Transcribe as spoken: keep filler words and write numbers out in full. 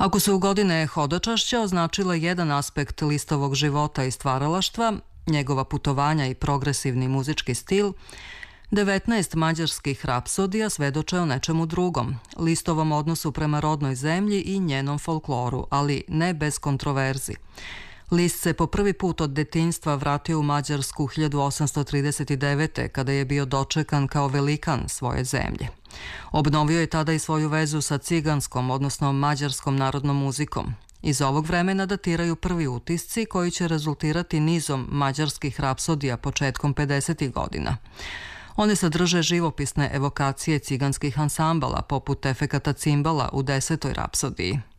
Ako su godine hodočašća označile jedan aspekt Listovog života i stvaralaštva, njegova putovanja i progresivni muzički stil, devetnaest mađarskih rapsodija svedoče o nečemu drugom, Listovom odnosu prema rodnoj zemlji i njenom folkloru, ali ne bez kontroverzi. List se po prvi put od detinjstva vratio u Mađarsku hiljadu osamsto trideset devete. kada je bio dočekan kao velikan svoje zemlje. Obnovio je tada i svoju vezu sa ciganskom, odnosno mađarskom narodnom muzikom. Iz ovog vremena datiraju prvi utisci koji će rezultirati nizom mađarskih rapsodija početkom pedesetih godina. One sadrže živopisne evokacije ciganskih ansambala poput efekata cimbala u desetoj rapsodiji.